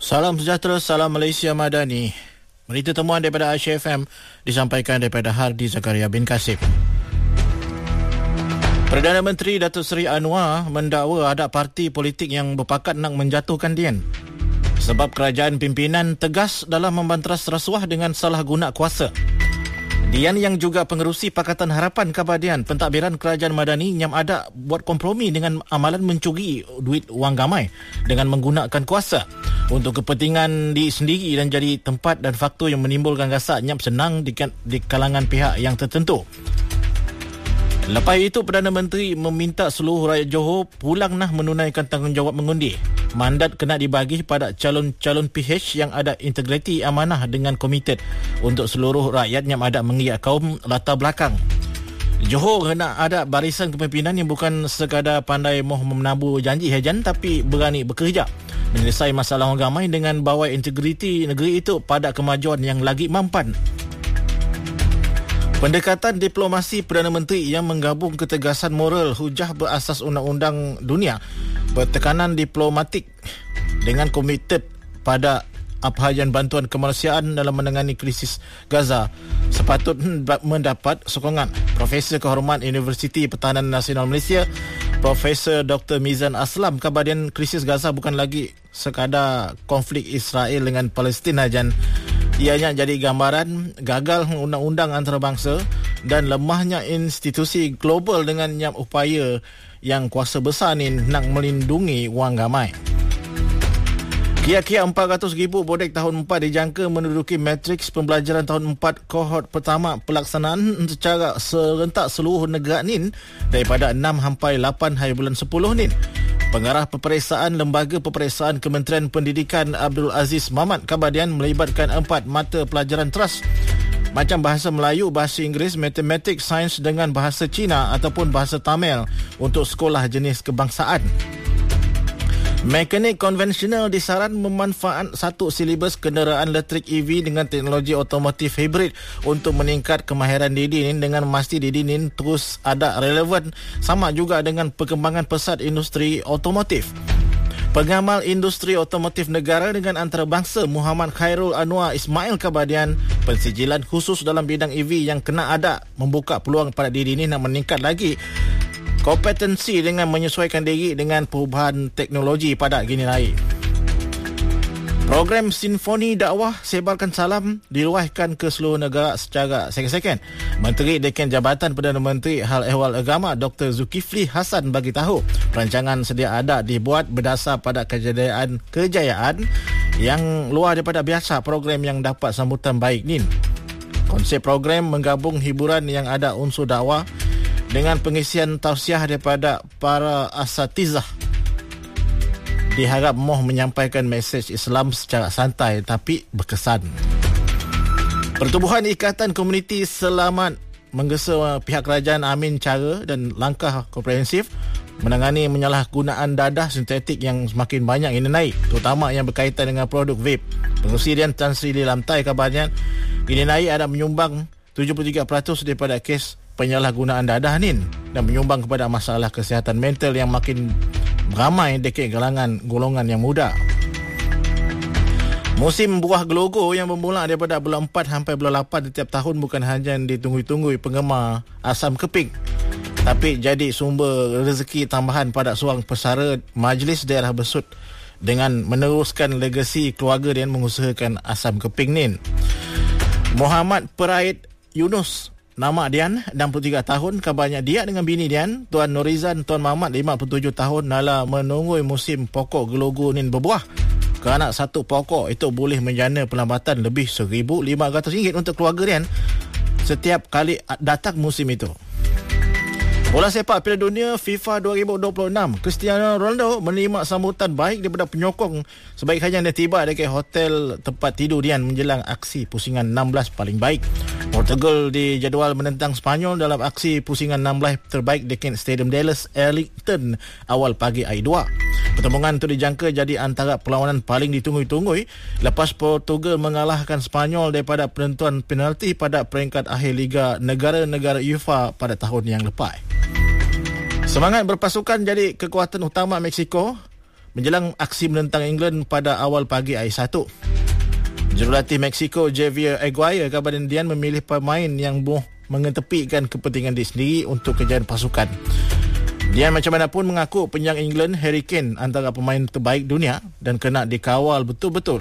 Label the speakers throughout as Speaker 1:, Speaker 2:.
Speaker 1: Salam sejahtera, salam Malaysia Madani. Berita temuan daripada Aisyah FM disampaikan daripada Hardi Zakaria bin Kasib. Perdana Menteri Datuk Seri Anwar mendakwa ada parti politik yang berpakat nak menjatuhkan Dian sebab kerajaan pimpinan tegas dalam membanteras rasuah dengan salah guna kuasa. Dian yang juga pengerusi Pakatan Harapan Kabadian pentadbiran kerajaan Madani yang ada buat kompromi dengan amalan mencuri duit wang gamai dengan menggunakan kuasa untuk kepentingan diri sendiri dan jadi tempat dan faktor yang menimbulkan rasa nyap senang di kalangan pihak yang tertentu. Lepas itu, Perdana Menteri meminta seluruh rakyat Johor pulang menunaikan tanggungjawab mengundi. Mandat kena dibagi pada calon-calon PH yang ada integriti amanah dengan komited untuk seluruh rakyat yang ada mengiak kaum latar belakang. Johor kena ada barisan kepimpinan yang bukan sekadar pandai menabur janji hajan tapi berani bekerja menyelesaikan masalah agama dengan bawa integriti negeri itu pada kemajuan yang lagi mampan. Pendekatan diplomasi Perdana Menteri yang menggabung ketegasan moral hujah berasas undang-undang dunia, bertekanan diplomatik dengan komited pada uphayan bantuan kemanusiaan dalam menangani krisis Gaza sepatut mendapat sokongan. Profesor Kehormat Universiti Pertahanan Nasional Malaysia, Profesor Dr. Mizan Aslam, kabadian krisis Gaza bukan lagi sekadar konflik Israel dengan Palestin saja. Ianya jadi gambaran gagal undang-undang antarabangsa dan lemahnya institusi global dengan upaya yang kuasa besar ni nak melindungi wang gamai. Kira-kira 400,000 bodek tahun 4 dijangka menduduki matriks pembelajaran tahun 4 kohort pertama pelaksanaan secara serentak seluruh negara ni daripada 6 sampai 8 hari bulan 10 ni. Pengarah Peperiksaan Lembaga Peperiksaan Kementerian Pendidikan Abdul Aziz Mahmad Kabadian melibatkan 4 mata pelajaran teras macam bahasa Melayu, bahasa Inggeris, matematik, sains dengan bahasa Cina ataupun bahasa Tamil untuk sekolah jenis kebangsaan. Mekanik konvensional disaran memanfaat satu silibus kenderaan elektrik EV dengan teknologi otomotif hibrid untuk meningkat kemahiran diri ini dengan memastikan diri ini terus ada relevan sama juga dengan perkembangan pesat industri otomotif. Pengamal industri otomotif negara dengan antarabangsa Muhammad Khairul Anwar Ismail Kabadian, pensijilan khusus dalam bidang EV yang kena ada membuka peluang pada diri ini nak meningkat lagi kompetensi dengan menyesuaikan diri dengan perubahan teknologi pada generasi. Program Sinfoni Dakwah Sebarkan Salam diluahkan ke seluruh negara secara second-second. Menteri Dekan Jabatan Perdana Menteri Hal Ehwal Agama Dr. Zulkifli Hasan bagi tahu perancangan sedia ada dibuat berdasar pada kejayaan yang luar daripada biasa program yang dapat sambutan baik ni. Konsep program menggabung hiburan yang ada unsur dakwah dengan pengisian tausiah daripada para asatizah. Diharap menyampaikan mesej Islam secara santai tapi berkesan. Pertubuhan Ikatan Komuniti Selamat menggesa pihak kerajaan Amin cara dan langkah komprehensif menangani menyalahgunaan dadah sintetik yang semakin banyak ini naik, terutama yang berkaitan dengan produk vape. Pengerusi Tan Sri Lamtai kabarnya ini naik ada menyumbang 73% daripada kes penyalahgunaan dadah ni dan menyumbang kepada masalah kesihatan mental yang makin ramai dekat kalangan golongan yang muda. Musim buah gelogo yang bermula daripada bulan 4 sampai bulan 8 setiap tahun bukan hanya ditunggu-tunggu penggemar asam keping tapi jadi sumber rezeki tambahan pada seorang pesara Majlis Daerah Besut dengan meneruskan legasi keluarga dia mengusahakan asam keping ni. Muhammad Peraid Yunus nama Dian 63 tahun, kabarnya dia dengan bini Dian, Tuan Norizan Tuan Mamat 57 tahun nala menunggu musim pokok gelogo ni berbuah. Kerana satu pokok itu boleh menjana pelambatan lebih RM1,500 untuk keluarga Dian setiap kali datang musim itu. Bola sepak Piala Dunia FIFA 2026, Cristiano Ronaldo menerima sambutan baik daripada penyokong sebaik hanya dia tiba dekat hotel tempat tidur Dian menjelang aksi pusingan 16 paling baik. Portugal dijadual menentang Sepanyol dalam aksi pusingan 16 terbaik dekat Stadium Dallas Arlington awal pagi hari 2. Pertembungan itu dijangka jadi antara perlawanan paling ditunggu-tunggu lepas Portugal mengalahkan Sepanyol daripada penentuan penalti pada peringkat akhir Liga Negara-Negara UEFA pada tahun yang lepas. Semangat berpasukan jadi kekuatan utama Mexico menjelang aksi menentang England pada awal pagi hari Sabtu. Jurulatih Mexico Javier Aguirre kemudian memilih pemain yang mengetepikan kepentingan dia sendiri untuk kejayaan pasukan. Dia macam mana pun mengaku penyerang England Harry Kane antara pemain terbaik dunia dan kena dikawal betul-betul.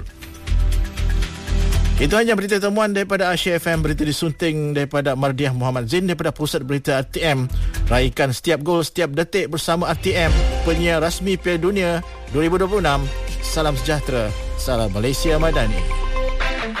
Speaker 1: Itu hanya berita temuan daripada Asia FM, berita disunting daripada Mardiah Muhammad Zain daripada Pusat Berita RTM. Raikan setiap gol, setiap detik bersama RTM, penyiar rasmi Piala Dunia 2026. Salam sejahtera, salam Malaysia Madani.